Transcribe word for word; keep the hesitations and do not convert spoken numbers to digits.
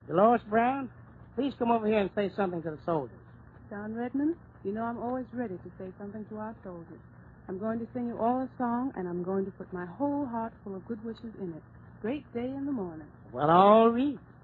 Dolores Brown, please come over here and say something to the soldiers. John Redmond, you know I'm always ready to say something to our soldiers. I'm going to sing you all a song, and I'm going to put my whole heart full of good wishes in it. Great day in the morning. Well, I'll read.